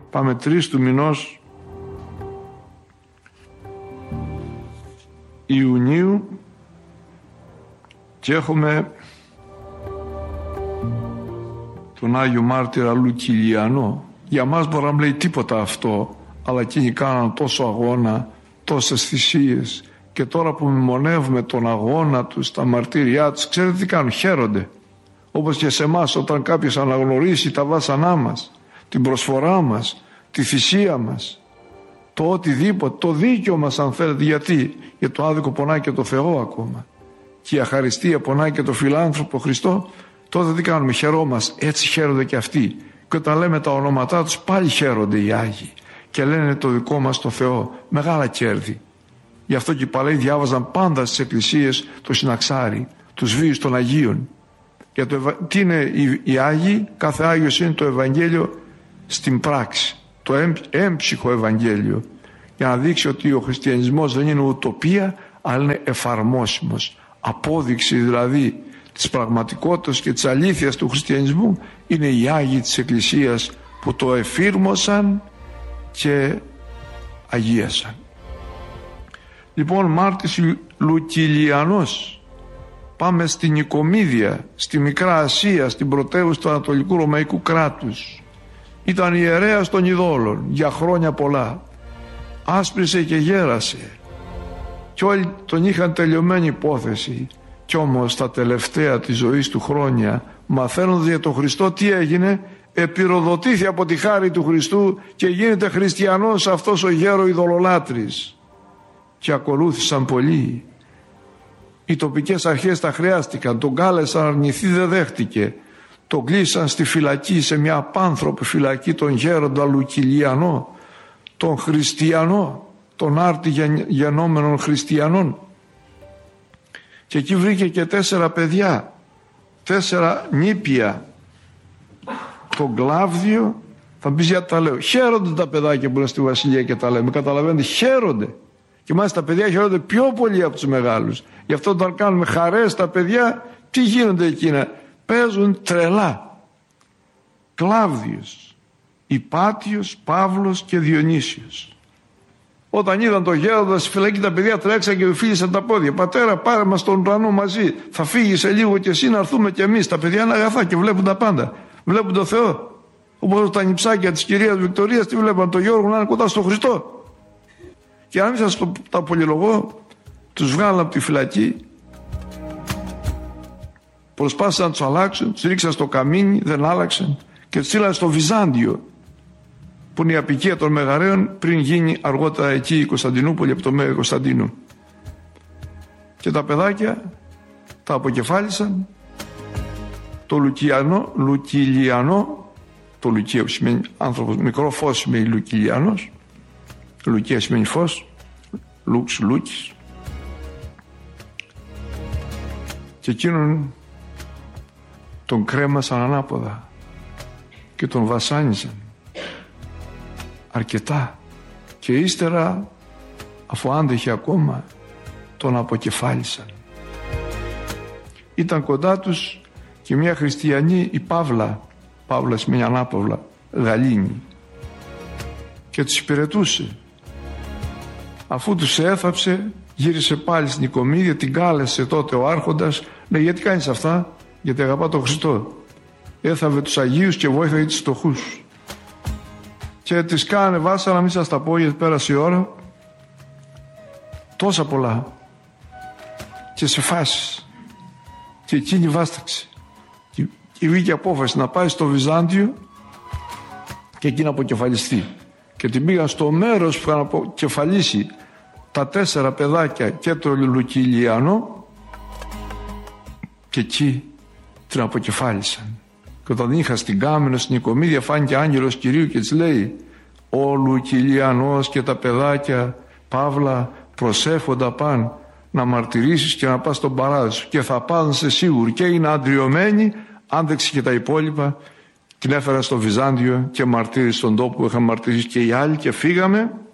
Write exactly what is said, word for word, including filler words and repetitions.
Πάμε τρεις του μηνός Ιουνίου και έχουμε τον Άγιο Μάρτυρα Λουκιλιανό. Για μας μπορεί να μην λέει τίποτα αυτό, αλλά εκείνοι κάναν τόσο αγώνα, τόσες θυσίες, και τώρα που μνημονεύουμε τον αγώνα τους, τα μαρτύριά τους, ξέρετε τι κάνουν? Χαίρονται. Όπως και σε εμάς, όταν κάποιος αναγνωρίσει τα βάσανά μας, την προσφορά μας, τη θυσία μας, το οτιδήποτε, το δίκαιο μας αν θέλετε. Γιατί? Για το άδικο πονάει και το Θεό ακόμα, και η αχαριστία πονάει και το φιλάνθρωπο Χριστό. Τότε τι κάνουμε? Χαιρόμαστε. Έτσι χαίρονται και αυτοί, και όταν λέμε τα ονόματά τους πάλι χαίρονται οι Άγιοι και λένε το δικό μας το Θεό. Μεγάλα κέρδη. Γι' αυτό και οι παλαιοί διάβαζαν πάντα στις εκκλησίες το συναξάρι, τους βίους των Αγίων. Για το, τι είναι οι, οι Άγιοι? Κάθε Άγιος είναι το Ευαγγέλιο στην πράξη, το έμψυχο Ευαγγέλιο, για να δείξει ότι ο χριστιανισμός δεν είναι ουτοπία, αλλά είναι εφαρμόσιμος. Απόδειξη δηλαδή της πραγματικότητας και της αλήθειας του χριστιανισμού είναι οι Άγιοι της Εκκλησίας που το εφήρμοσαν και αγίασαν. Λοιπόν, Μάρτης Λουκιλιανός. Πάμε στην Νικομίδια, στη Μικρά Ασία, στην πρωτεύουσα του Ανατολικού Ρωμαϊκού κράτους. Ήταν ιερέας των ειδόλων για χρόνια πολλά. Άσπρισε και γέρασε και όλοι τον είχαν τελειωμένη υπόθεση. Κι όμως τα τελευταία της ζωής του χρόνια, μαθαίνοντας για τον Χριστό, τι έγινε? Επιρροδοτήθη από τη χάρη του Χριστού και γίνεται χριστιανός αυτός ο γέρο ειδωλολάτρης. Και ακολούθησαν πολλοί. Οι τοπικές αρχές τα χρειάστηκαν, τον κάλεσαν, αρνηθεί, δεν δέχτηκε. Τον κλείσαν στη φυλακή, σε μια απάνθρωπη φυλακή, τον γέροντα Λουκιλιανό, τον χριστιανό, τον άρτη γεννόμενων χριστιανών. Και εκεί βρήκε και τέσσερα παιδιά, τέσσερα νήπια. Τον Κλάβδιο, θα πεις γιατί τα λέω? Χαίρονται τα παιδάκια που είναι στη βασιλεία και τα λέμε, καταλαβαίνετε, χαίρονται. Και μάλιστα τα παιδιά χαίρονται πιο πολύ από τους μεγάλους. Γι' αυτό όταν κάνουμε χαρές τα παιδιά, τι γίνονται εκείνα? Παίζουν τρελά. Κλάβδιος, Υπάτιος, Παύλος και Διονύσιος. Όταν είδαν το γέροντα στη φυλακή, τα παιδιά τρέξαν και του φίλησαν τα πόδια. Πατέρα, πάρε μας τον ουρανό μαζί. Θα φύγει σε λίγο και εσύ, να έρθουμε κι εμείς. Τα παιδιά είναι αγαθά και βλέπουν τα πάντα. Βλέπουν το Θεό. Όπως τα νυψάκια της κυρίας Βικτωρίας, τι βλέπαν? Το Γιώργο να είναι κοντά στον Χριστό. Και αν μην σας το, τα πολυλογώ, τους βγάλαν από τη φυλακή, προσπάθησαν να τους αλλάξουν, τους ρίξαν στο καμίνι, δεν άλλαξαν και τους στείλαν στο Βυζάντιο, που είναι η απικία των Μεγαρέων, πριν γίνει αργότερα εκεί η Κωνσταντινούπολη από το Μέγα Κωνσταντίνο. Και τα παιδάκια τα αποκεφάλισαν. Το Λουκιλιανό, Λουκιλιανό, το Λουκία που σημαίνει άνθρωπος, μικρό φως σημαίνει Λουκιλιανός, Λουκία σημαίνει φως, Λούξ, Λούκης. Και εκείνον τον κρέμασαν ανάποδα και τον βασάνισαν αρκετά, και ύστερα, αφού άντεχε ακόμα, τον αποκεφάλισαν. Ήταν κοντά τους και μια χριστιανή, η Παύλα, Παύλα σημαίνει ανάπαυλα, γαλήνη, και τους υπηρετούσε. Αφού τους έθαψε, γύρισε πάλι στην Νικομίδια, την κάλεσε τότε ο άρχοντας, λέει, γιατί κάνεις αυτά? Γιατί αγαπά τον Χριστό. Έθαβε τους Αγίους και βοήθαγε τους φτωχούς. Και τις κάνε βάσα, να μην σας τα πω γιατί πέρασε η ώρα, τόσα πολλά και σε φάσεις. Και εκείνη βάσταξε και, και βγήκε απόφαση να πάει στο Βυζάντιο και εκεί να αποκεφαλιστεί. Και την πήγαν στο μέρος που είχαν αποκεφαλίσει τα τέσσερα παιδάκια και το Λουκιλιανό, και εκεί την αποκεφάλισαν. Και όταν είχα στην Κάμενο, στην Νικομίδια, φάνηκε άγγελος Κυρίου και της λέει, ο Λουκιλιανός και τα παιδάκια, Παύλα, προσέφοντα παν να μαρτυρήσεις και να πας στον παράδεισο, και θα πάνε σε σίγουροι. Και είναι αντριωμένοι, άντεξε και τα υπόλοιπα. Την έφερα στο Βυζάντιο και μαρτύρησε στον τόπο που είχαν μαρτυρήσει και οι άλλοι, και φύγαμε.